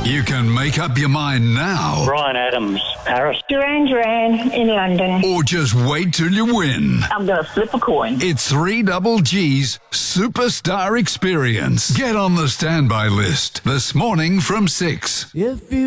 You can make up your mind now, Brian Adams, Paris. Duran Duran in London. or just wait till you win. I'm going to flip a coin. It's 3GG's Superstar Experience. Get on the standby list this morning from 6. If you